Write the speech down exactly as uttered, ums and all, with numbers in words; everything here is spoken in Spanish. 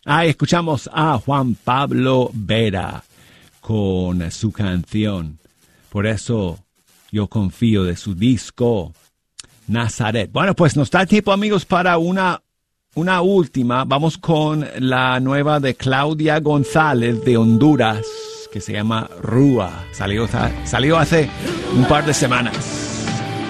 Ah, escuchamos a Juan Pablo Vera con su canción. Por eso yo confío, de su disco Nazaret. Bueno, pues nos da tiempo, amigos, para una, una última. Vamos con la nueva de Claudia González de Honduras, que se llama Rúa. Salió, salió hace un par de semanas.